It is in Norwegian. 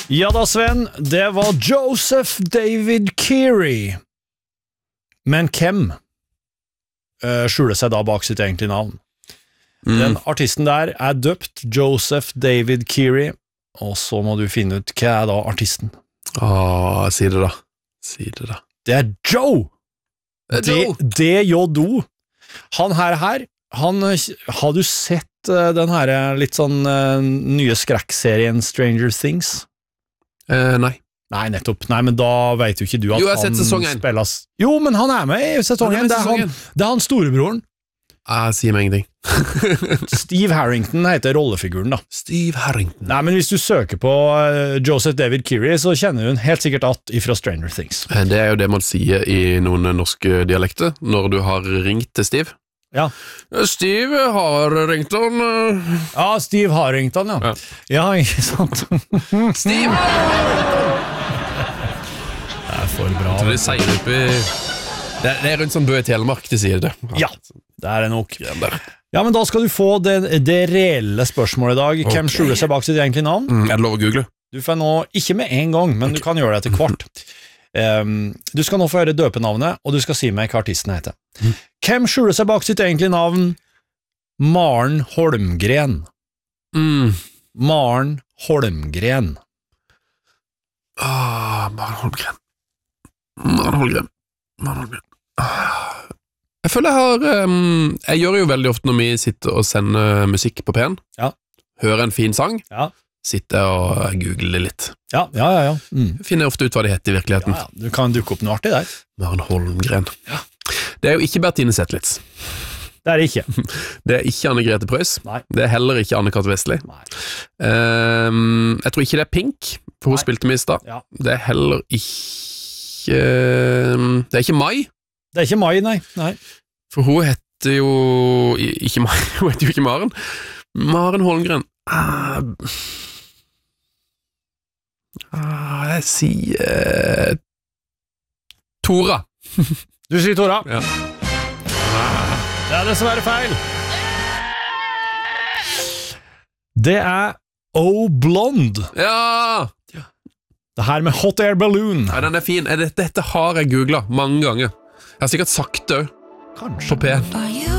Ja da, Sven, det var Joseph David Keary. Men hvem skjuler seg da bak sitt egentlige navn? Den artisten der døpt Joseph David Keary, og så må du finne ut hva da artisten. Si det da. Det Joe! D-J-O. Han her, har du sett den her litt sånn nye skrekkserien Stranger Things? Nei. Nei, nettopp. Nei, men da vet jo ikke du at jo, jeg har sett sesong 1. spilles. Jo, men han med i sesongen. Det er han storebroren. Sier meg ingenting. Steve Harrington heter rollefiguren da. Steve Harrington. Nei, men hvis du søker på Joseph David Keary, så kjenner hun helt sikkert at ifra Stranger Things. Det jo det man sier i noen norske dialekter, når du har ringt til Steve. Ja. Steve Harrington. Ja, Steve Harrington, ja. Ja, ikke sant. Steve Harrington! Det for bra. Jeg tror de sier det oppi... Det rundt sånn Bø i Telemark, de sier det. Ja, det det nok. Ja, men da skal du få det reelle spørsmålet i dag. Hvem skjuler seg bak sitt egentlige navn? Er det lov å google? Du får nå, ikke med en gang, men du kan gjøre det etter hvert. Du skal nå få høre døpenavnet, og du skal si meg hva artisten heter. Hvem skjuler seg bak sitt egentlige navn? Maren Holmgren. Maren Holmgren. Maren Holmgren. Jeg føler jeg gjør jo veldig ofte når vi sitter og sender musikk på P1. Ja. Hører en fin sang. Ja. Sitter og googler litt. Ja. Finner ofte ut hva de heter i virkeligheten. Ja. Du kan dukke opp noe artig der. Maren Holmgren. Ja. Det jo ikke Bertine Zetlitz. Det det ikke. Det ikke Anne-Grete Preus. Nei. Det heller ikke Anne-Kat. Vestli. Nei. Jeg tror ikke det Pink, for hun spilte med i stad. Ja. Det heller ikke... Det ikke Mai. Det ikke Mai, nei. For hun heter jo ikke Mai, hun heter jo ikke Maren. Maren Holmgren. Jeg sier Tora. Du sier Tora. Ja. Det dessverre feil. Det O Blonde. Ja! Det her med Hot Air Balloon. Ja, den fin. Dette har jeg googlet mange ganger. Jeg har sikkert sagt det også. Kanskje. På P1.